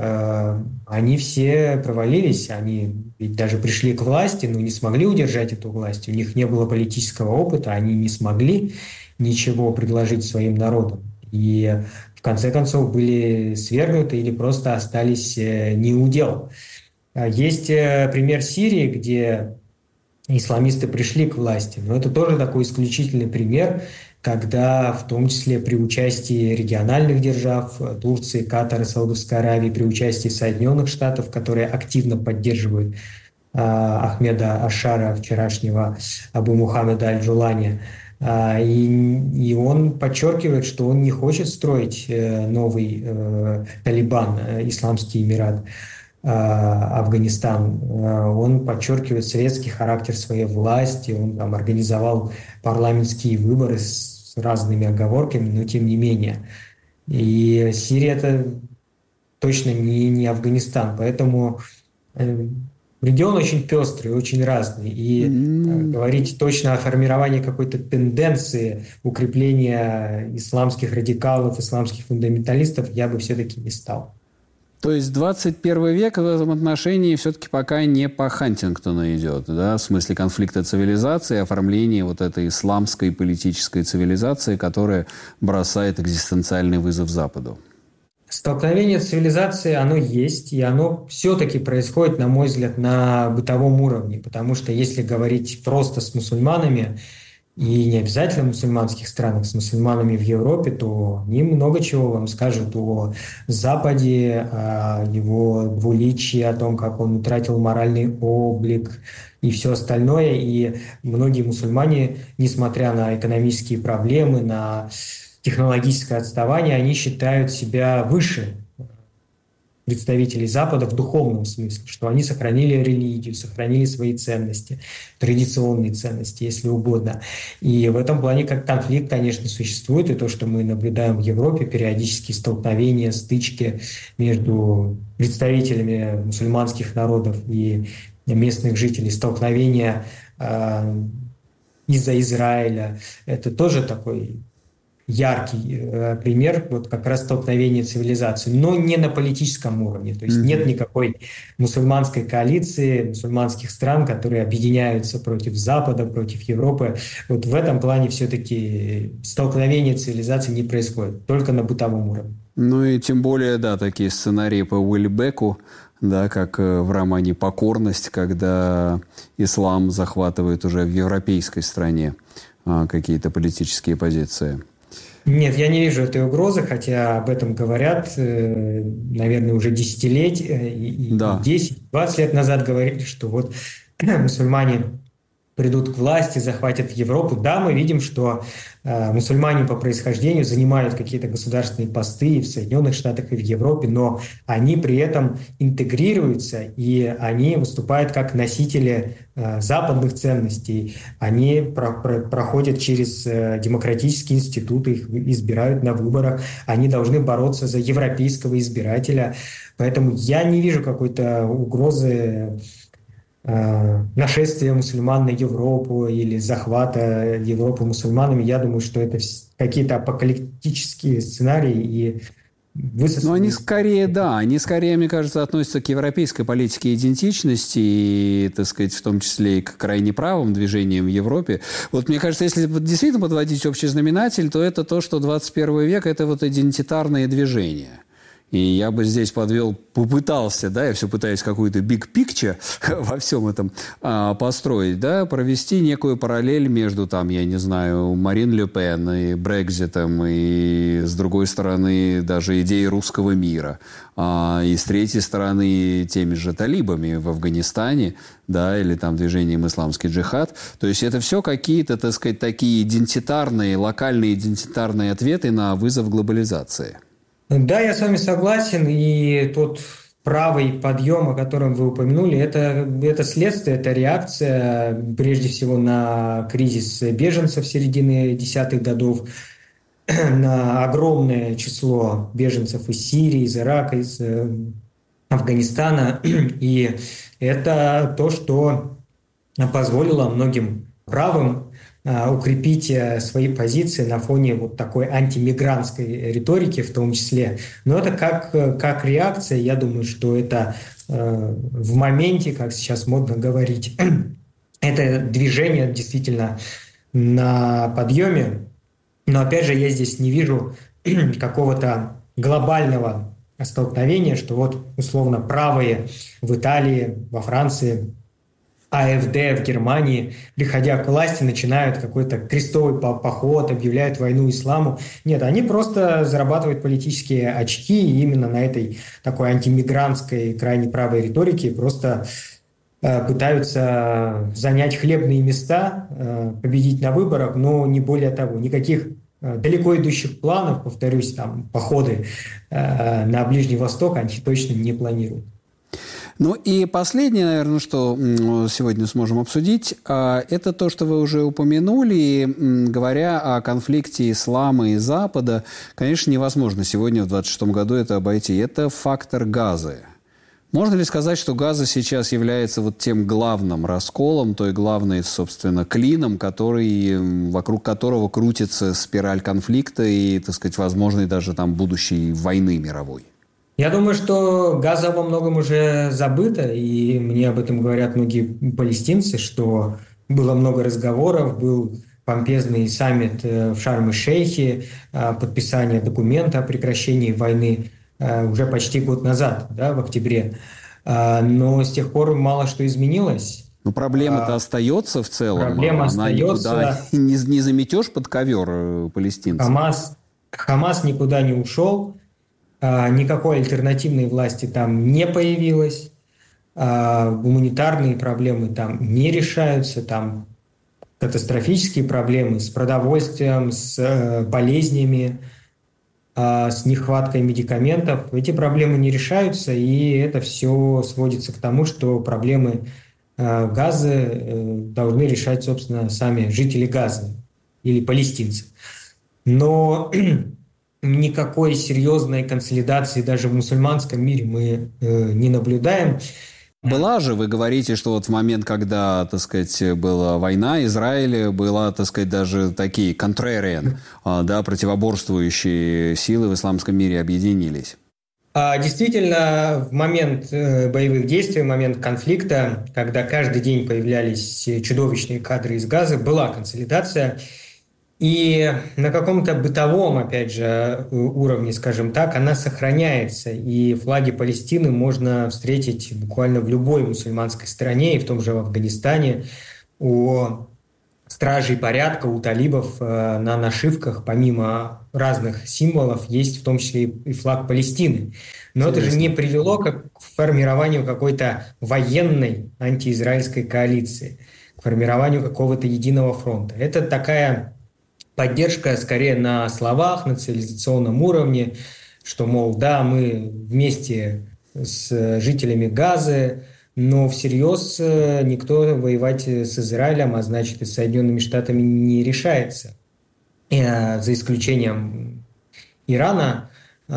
Они все провалились, они ведь даже пришли к власти, но не смогли удержать эту власть. У них не было политического опыта, они не смогли ничего предложить своим народам. И в конце концов были свергнуты или просто остались неудел. Есть пример Сирии, где исламисты пришли к власти. Но это тоже такой исключительный пример, когда в том числе при участии региональных держав, Турции, Катара, Саудовской Аравии, при участии Соединенных Штатов, которые активно поддерживают а, Ахмеда Ашара, вчерашнего Абу Мухаммеда Аль-Джулани, а, и, и он подчеркивает, что он не хочет строить э, новый э, Талибан, э, Исламский Эмират, Афганистан. Он подчеркивает советский характер своей власти, он там организовал парламентские выборы с разными оговорками, но тем не менее. И Сирия – это точно не, не Афганистан, поэтому регион очень пестрый, очень разный. И mm-hmm. говорить точно о формировании какой-то тенденции укрепления исламских радикалов, исламских фундаменталистов я бы все-таки не стал. То есть двадцать первый век в этом отношении все-таки пока не по Хантингтону идет, да, в смысле конфликта цивилизации, оформления вот этой исламской политической цивилизации, которая бросает экзистенциальный вызов Западу. Столкновение цивилизации, оно есть, и оно все-таки происходит, на мой взгляд, на бытовом уровне, потому что если говорить просто с мусульманами, и не обязательно в мусульманских странах, с мусульманами в Европе, то они много чего вам скажут о Западе, о его двуличии, о том, как он утратил моральный облик и все остальное. И многие мусульмане, несмотря на экономические проблемы, на технологическое отставание, они считают себя выше представителей Запада в духовном смысле, что они сохранили религию, сохранили свои ценности, традиционные ценности, если угодно. И в этом плане как конфликт, конечно, существует, и то, что мы наблюдаем в Европе, периодические столкновения, стычки между представителями мусульманских народов и местных жителей, столкновения э, из-за Израиля, это тоже такой яркий э, пример вот как раз столкновения цивилизаций, но не на политическом уровне. То есть нет Мгм. никакой мусульманской коалиции, мусульманских стран, которые объединяются против Запада, против Европы. Вот в этом плане все-таки столкновение цивилизаций не происходит, только на бытовом уровне. Ну и тем более, да, такие сценарии по Уильбеку, да, как э, в романе «Покорность», когда ислам захватывает уже в европейской стране а, какие-то политические позиции. Нет, я не вижу этой угрозы, хотя об этом говорят, э, наверное, уже десятилетия, и, и Да. десять-двадцать лет назад говорили, что вот мусульмане придут к власти, захватят Европу. Да, мы видим, что э, мусульмане по происхождению занимают какие-то государственные посты и в Соединенных Штатах, и в Европе, но они при этом интегрируются, и они выступают как носители э, западных ценностей. Они про про проходят через э, демократические институты, их избирают на выборах. Они должны бороться за европейского избирателя. Поэтому я не вижу какой-то угрозы э, нашествия мусульман на Европу или захвата Европы мусульманами. Я думаю, что это вс- какие-то апокалиптические сценарии и Но они высосанные из... скорее, да, они скорее, мне кажется, относятся к европейской политике идентичности и, так сказать, в том числе и к крайне правым движениям в Европе. Вот мне кажется, если действительно подводить общий знаменатель, то это то, что двадцать первый век – это вот идентитарные движения. И я бы здесь подвел, попытался, да, я все пытаюсь какую-то big picture во всем этом а, построить, да, провести некую параллель между, там, я не знаю, Марин Ле Пен и Брекситом, и, с другой стороны, даже идеей русского мира, а, и, с третьей стороны, теми же талибами в Афганистане, да, или там движением «Исламский джихад». То есть это все какие-то, так сказать, такие идентитарные, локальные идентитарные ответы на вызов глобализации. Да, я с вами согласен, и тот правый подъем, о котором вы упомянули, это, это следствие, это реакция, прежде всего, на кризис беженцев середины десятых годов, на огромное число беженцев из Сирии, из Ирака, из э, Афганистана. И это то, что позволило многим правым а, укрепить э, свои позиции на фоне вот такой антимигрантской риторики в том числе. Но это как, э, как реакция, я думаю, что это э, в моменте, как сейчас модно говорить, это движение действительно на подъеме. Но опять же, я здесь не вижу какого-то глобального столкновения, что вот условно правые в Италии, во Франции, АФД в Германии, приходя к власти, начинают какой-то крестовый поход, объявляют войну исламу. Нет, они просто зарабатывают политические очки, и именно на этой такой антимигрантской, крайне правой риторике просто э, пытаются занять хлебные места, э, победить на выборах, но не более того. Никаких э, далеко идущих планов, повторюсь, там, походы э, на Ближний Восток они точно не планируют. Ну и последнее, наверное, что сегодня сможем обсудить, это то, что вы уже упомянули, говоря о конфликте ислама и Запада. Конечно, невозможно сегодня, в двадцать шестом году, это обойти. Это фактор Газы. Можно ли сказать, что Газа сейчас является вот тем главным расколом, той главной, собственно, клином, который, вокруг которого крутится спираль конфликта и, так сказать, возможной даже там будущей войны мировой? Я думаю, что Газа во многом уже забыта, и мне об этом говорят многие палестинцы, что было много разговоров, был помпезный саммит в Шарм-эль-Шейхе, подписание документа о прекращении войны уже почти год назад, да, в октябре. Но с тех пор мало что изменилось. Но проблема-то а, остается в целом. Проблема Она остается. никуда не, не заметешь под ковер палестинцев. Хамас, Хамас никуда не ушел. Никакой альтернативной власти там не появилось, гуманитарные проблемы там не решаются, там катастрофические проблемы с продовольствием, с болезнями, с нехваткой медикаментов. Эти проблемы не решаются, и это все сводится к тому, что проблемы Газы должны решать, собственно, сами жители Газы или палестинцы. Но никакой серьезной консолидации даже в мусульманском мире мы э, не наблюдаем. Была же, вы говорите, что вот в момент, когда, так сказать, была война, Израиль, была, так сказать, даже такие contrarian, да, противоборствующие силы в исламском мире объединились. Действительно, в момент боевых действий, в момент конфликта, когда каждый день появлялись чудовищные кадры из Газы, была консолидация. И на каком-то бытовом, опять же, уровне, скажем так, она сохраняется. И флаги Палестины можно встретить буквально в любой мусульманской стране, и в том же в Афганистане. У стражей порядка, у талибов на нашивках, помимо разных символов, есть в том числе и флаг Палестины. Но Интересно. Это же не привело к формированию какой-то военной антиизраильской коалиции, к формированию какого-то единого фронта. Это такая поддержка скорее на словах, на цивилизационном уровне, что, мол, да, мы вместе с жителями Газы, но всерьез никто воевать с Израилем, а значит и с Соединенными Штатами не решается. И, за исключением Ирана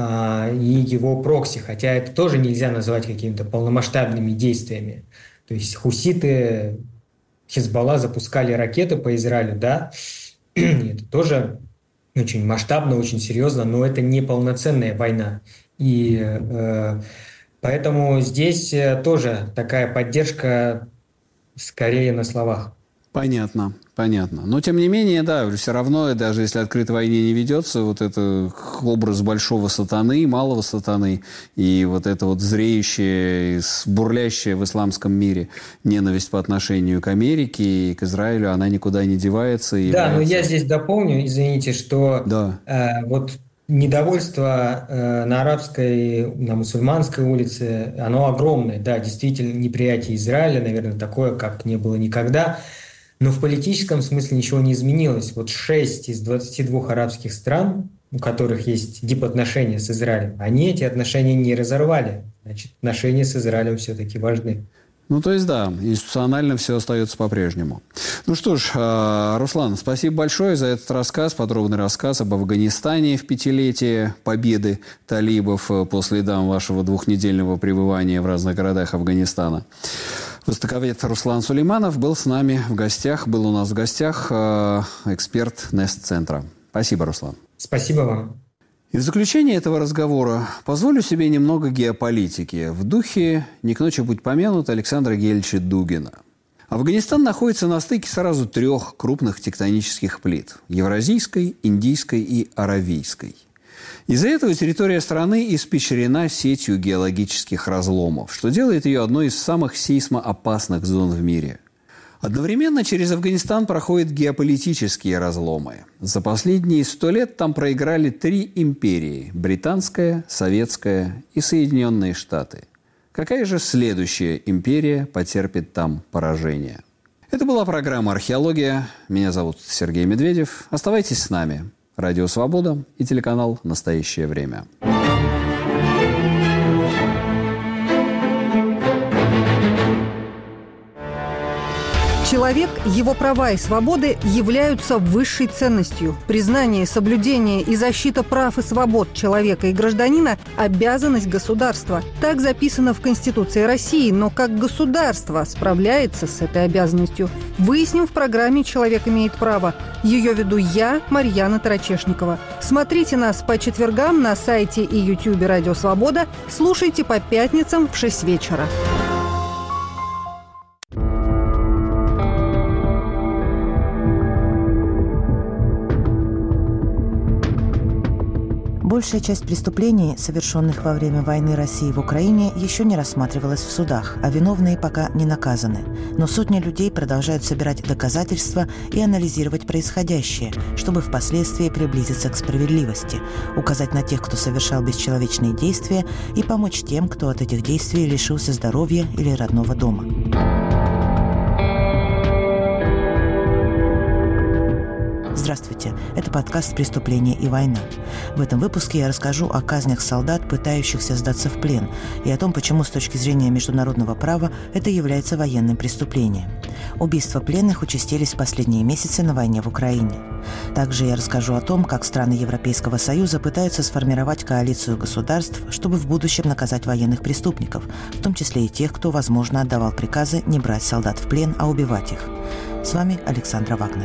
а, и его прокси, хотя это тоже нельзя назвать какими-то полномасштабными действиями. То есть хуситы, Хизбалла запускали ракеты по Израилю, да, это тоже очень масштабно, очень серьезно, но это не полноценная война. И э, поэтому здесь тоже такая поддержка скорее на словах. Понятно, понятно. Но, тем не менее, да, все равно, даже если открытой войне не ведется, вот это образ большого сатаны, малого сатаны, и вот это вот зреющая, бурлящая в исламском мире ненависть по отношению к Америке и к Израилю, она никуда не девается. И да, является... но я здесь дополню, извините, что да. э, вот недовольство э, на арабской, на мусульманской улице, оно огромное. Да, действительно, неприятие Израиля, наверное, такое, как не было никогда. Но в политическом смысле ничего не изменилось. Вот шесть из двадцати двух арабских стран, у которых есть дипотношения с Израилем, они эти отношения не разорвали. Значит, отношения с Израилем все-таки важны. Ну, то есть, да, институционально все остается по-прежнему. Ну что ж, Руслан, спасибо большое за этот рассказ, подробный рассказ об Афганистане в пятилетие победы талибов по следам вашего двухнедельного пребывания в разных городах Афганистана. Востоковед Руслан Сулейманов был с нами в гостях, был у нас в гостях эксперт Нест-центра. Спасибо, Руслан. Спасибо вам. И в заключение этого разговора позволю себе немного геополитики в духе «Не к ночи будь помянут» Александра Гельевича Дугина. Афганистан находится на стыке сразу трех крупных тектонических плит – евразийской, индийской и аравийской. Из-за этого территория страны испещрена сетью геологических разломов, что делает ее одной из самых сейсмоопасных зон в мире. Одновременно через Афганистан проходят геополитические разломы. За последние сто лет там проиграли три империи – Британская, Советская и Соединенные Штаты. Какая же следующая империя потерпит там поражение? Это была программа «Археология». Меня зовут Сергей Медведев. Оставайтесь с нами. Радио «Свобода» и телеканал «Настоящее время». Человек, его права и свободы являются высшей ценностью. Признание, соблюдение и защита прав и свобод человека и гражданина – обязанность государства. Так записано в Конституции России, но как государство справляется с этой обязанностью? Выясним в программе «Человек имеет право». Ее веду я, Марьяна Тарачешникова. Смотрите нас по четвергам на сайте и ютубе «Радио Свобода». Слушайте по пятницам в шесть вечера. Большая часть преступлений, совершенных во время войны России в Украине, еще не рассматривалась в судах, а виновные пока не наказаны. Но сотни людей продолжают собирать доказательства и анализировать происходящее, чтобы впоследствии приблизиться к справедливости, указать на тех, кто совершал бесчеловечные действия, и помочь тем, кто от этих действий лишился здоровья или родного дома. Здравствуйте. Это подкаст «Преступление и война». В этом выпуске я расскажу о казнях солдат, пытающихся сдаться в плен, и о том, почему с точки зрения международного права это является военным преступлением. Убийства пленных участились в последние месяцы на войне в Украине. Также я расскажу о том, как страны Европейского Союза пытаются сформировать коалицию государств, чтобы в будущем наказать военных преступников, в том числе и тех, кто, возможно, отдавал приказы не брать солдат в плен, а убивать их. С вами Александра Вагнер.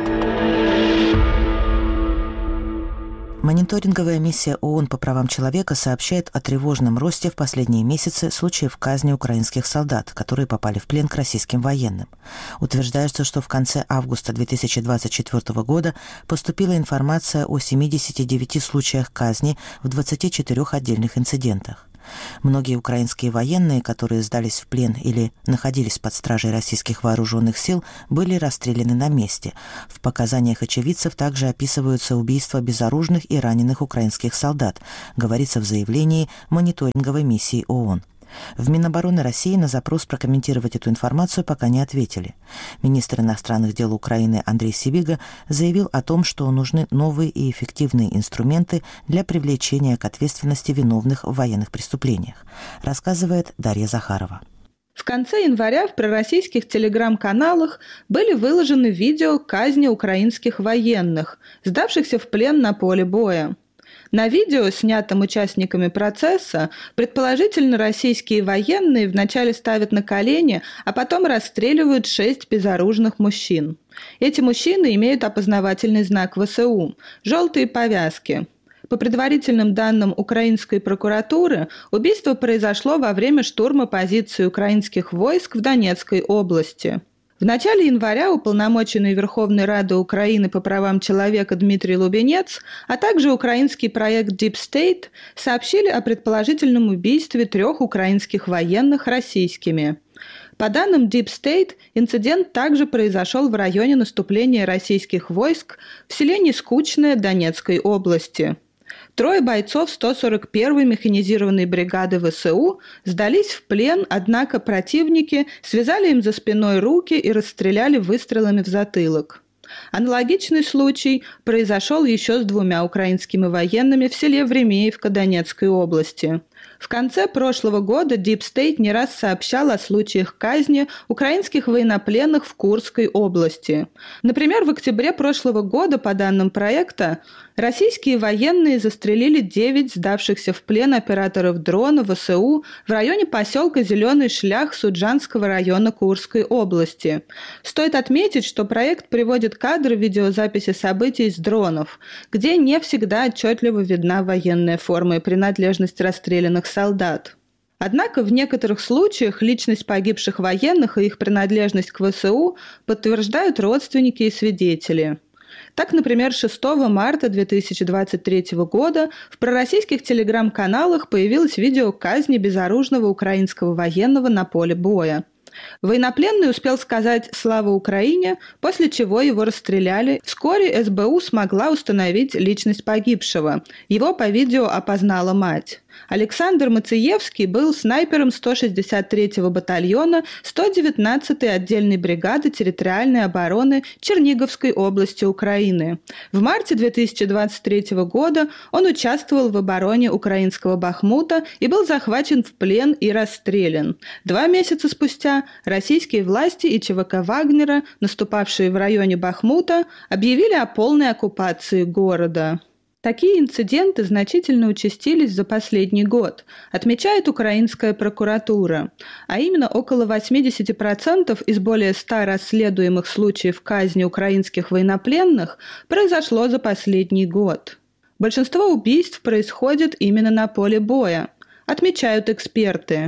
Мониторинговая миссия ООН по правам человека сообщает о тревожном росте в последние месяцы случаев казни украинских солдат, которые попали в плен к российским военным. Утверждается, что в конце августа две тысячи двадцать четвёртого года поступила информация о семидесяти девяти случаях казни в двадцати четырёх отдельных инцидентах. Многие украинские военные, которые сдались в плен или находились под стражей российских вооруженных сил, были расстреляны на месте. В показаниях очевидцев также описываются убийства безоружных и раненых украинских солдат, говорится в заявлении мониторинговой миссии ООН. В Минобороны России на запрос прокомментировать эту информацию пока не ответили. Министр иностранных дел Украины Андрей Сибига заявил о том, что нужны новые и эффективные инструменты для привлечения к ответственности виновных в военных преступлениях, рассказывает Дарья Захарова. В конце января в пророссийских телеграм-каналах были выложены видео казни украинских военных, сдавшихся в плен на поле боя. На видео, снятом участниками процесса, предположительно российские военные вначале ставят на колени, а потом расстреливают шесть безоружных мужчин. Эти мужчины имеют опознавательный знак ВСУ – желтые повязки. По предварительным данным украинской прокуратуры, убийство произошло во время штурма позиций украинских войск в Донецкой области. В начале января уполномоченный Верховной Рады Украины по правам человека Дмитрий Лубенец, а также украинский проект Deep State сообщили о предположительном убийстве трех украинских военных российскими. По данным Deep State, инцидент также произошел в районе наступления российских войск в селении Скучное Донецкой области. Трое бойцов сто сорок первой механизированной бригады ВСУ сдались в плен, однако противники связали им за спиной руки и расстреляли выстрелами в затылок. Аналогичный случай произошел еще с двумя украинскими военными в селе Времеевка Донецкой области. В конце прошлого года Deep State не раз сообщал о случаях казни украинских военнопленных в Курской области. Например, в октябре прошлого года, по данным проекта, российские военные застрелили девять сдавшихся в плен операторов дрона ВСУ в районе поселка Зеленый Шлях Суджанского района Курской области. Стоит отметить, что проект приводит кадры видеозаписи событий с дронов, где не всегда отчетливо видна военная форма и принадлежность расстрелянных солдат. Однако в некоторых случаях личность погибших военных и их принадлежность к ВСУ подтверждают родственники и свидетели. Так, например, шестого марта две тысячи двадцать третьего года в пророссийских телеграм-каналах появилось видео казни безоружного украинского военного на поле боя. Военнопленный успел сказать «Слава Украине», после чего его расстреляли. Вскоре СБУ смогла установить личность погибшего. Его по видео опознала мать. Александр Мациевский был снайпером сто шестьдесят третьего батальона сто девятнадцатой отдельной бригады территориальной обороны Черниговской области Украины. В марте две тысячи двадцать третьего года он участвовал в обороне украинского Бахмута и был захвачен в плен и расстрелян. Два месяца спустя российские власти и ЧВК Вагнера, наступавшие в районе Бахмута, объявили о полной оккупации города. Такие инциденты значительно участились за последний год, отмечает украинская прокуратура, а именно около восемьдесят процентов из более ста расследуемых случаев казни украинских военнопленных произошло за последний год. Большинство убийств происходит именно на поле боя, отмечают эксперты.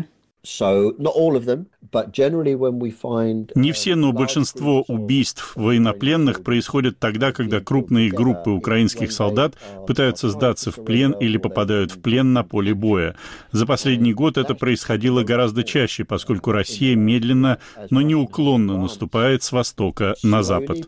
Не все, но большинство убийств военнопленных происходят тогда, когда крупные группы украинских солдат пытаются сдаться в плен или попадают в плен на поле боя. За последний год это происходило гораздо чаще, поскольку Россия медленно, но неуклонно наступает с востока на запад.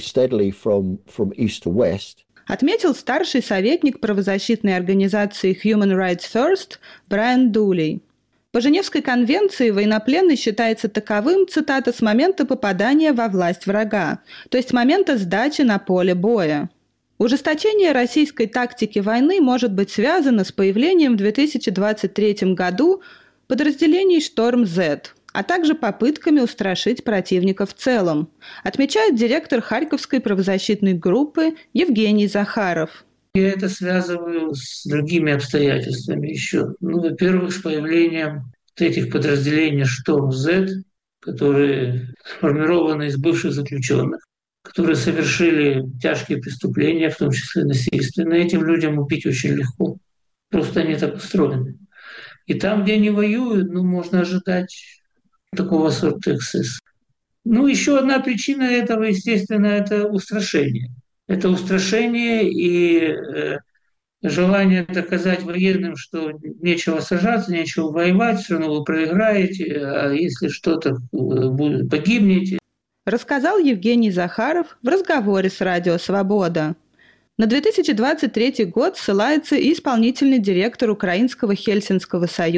Отметил старший советник правозащитной организации Human Rights First Брайан Дулей. По Женевской конвенции военнопленный считается таковым, цитата, с момента попадания во власть врага, то есть с момента сдачи на поле боя. Ужесточение российской тактики войны может быть связано с появлением в две тысячи двадцать третьем году подразделений «Шторм-Зет», а также попытками устрашить противника в целом, отмечает директор Харьковской правозащитной группы Евгений Захаров. Я это связываю с другими обстоятельствами еще. Ну, во-первых, с появлением этих подразделений «Шторм-Зет», которые сформированы из бывших заключенных, которые совершили тяжкие преступления, в том числе насильственные. Этим людям убить очень легко. Просто они так устроены. И там, где они воюют, ну, можно ожидать такого сорта эксцесс. Ну, еще одна причина этого, естественно, это устрашение. Это устрашение и э, желание доказать военным, что нечего сажаться, нечего воевать, все равно вы проиграете, а если что-то будет, погибнете. Рассказал Евгений Захаров в разговоре с Радио Свобода. На две тысячи двадцать третий год ссылается и исполнительный директор Украинского Хельсинского союза